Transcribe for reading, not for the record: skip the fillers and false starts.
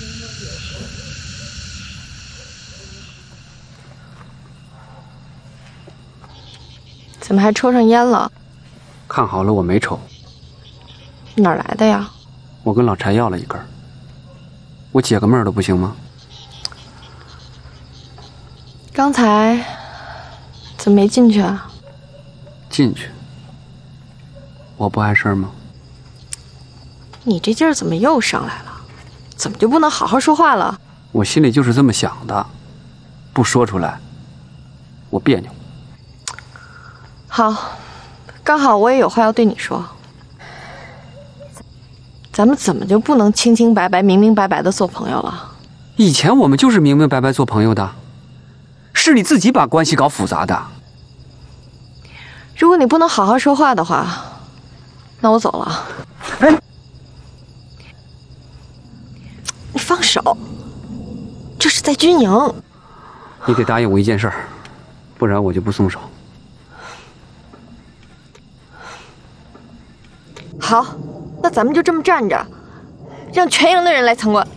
怎么还抽上烟了？ 看好了，我没抽。 哪儿来的呀？ 我跟老柴要了一根，我解个闷儿都不行吗？ 刚才怎么没进去啊？ 进去？我不碍事儿吗？ 你这劲儿怎么又上来了？怎么就不能好好说话了？ 我心里就是这么想的，不说出来，我别扭。 好，刚好我也有话要对你说。咱们怎么就不能清清白白、明明白白的做朋友了？ 以前我们就是明明白白做朋友的，是你自己把关系搞复杂的。 如果你不能好好说话的话，那我走了。 哎， 你放手，这是在军营。 你得答应我一件事儿，不然我就不松手。 好，那咱们就这么站着，让全营的人来参观。